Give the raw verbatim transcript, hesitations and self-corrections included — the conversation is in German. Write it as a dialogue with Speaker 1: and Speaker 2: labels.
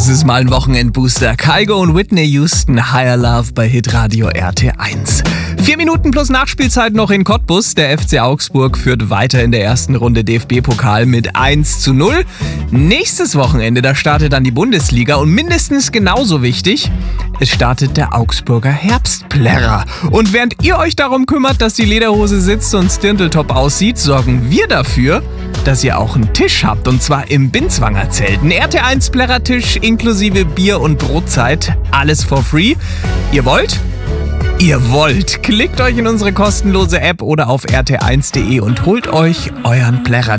Speaker 1: Dieses Mal ein Wochenendbooster. Kygo und Whitney Houston, Higher Love bei Hitradio R T eins. Vier Minuten plus Nachspielzeit noch in Cottbus. Der F C Augsburg führt weiter in der ersten Runde D F B-Pokal mit eins zu null. Nächstes Wochenende, da startet dann die Bundesliga und mindestens genauso wichtig, es startet der Augsburger Herbstplärrer. Und während ihr euch darum kümmert, dass die Lederhose sitzt und Stirndl-Top aussieht, sorgen wir dafür, dass ihr auch einen Tisch habt, und zwar im Binswanger Zelt. Ein R T eins Plärrertisch inklusive Bier- und Brotzeit, alles for free. Ihr wollt? Ihr wollt. Klickt euch in unsere kostenlose App oder auf r t eins punkt d e und holt euch euren Plärrertisch.